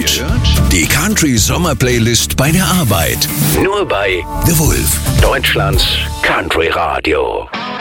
Die Country Sommer Playlist bei der Arbeit. Nur bei The Wolf, Deutschlands Country Radio.